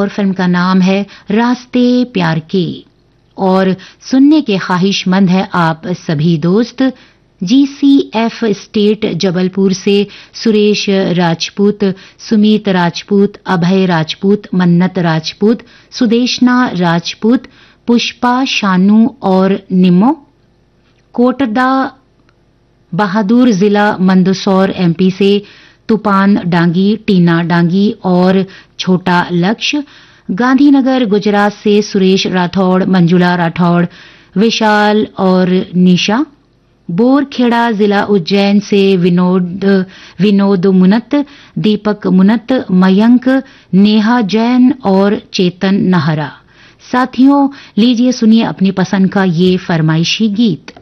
और फिल्म का नाम है रास्ते प्यार के। और सुनने के ख्वाहिशमंद है आप सभी दोस्त। GCF स्टेट जबलपुर से सुरेश राजपूत, सुमीत राजपूत, अभय राजपूत, मन्नत राजपूत, सुदेशना राजपूत, पुष्पा शानू और निमो। कोटदा बहादुर जिला मंदसौर MP से तूफान डांगी, टीना डांगी और छोटा लक्ष्य। गांधीनगर गुजरात से सुरेश राठौड़, मंजुला राठौड़, विशाल और निशा। बोरखेड़ा जिला उज्जैन से विनोद मुनत, दीपक मुनत, मयंक, नेहा जैन और चेतन नहरा। साथियों, लीजिए सुनिए अपनी पसंद का ये फरमाइशी गीत।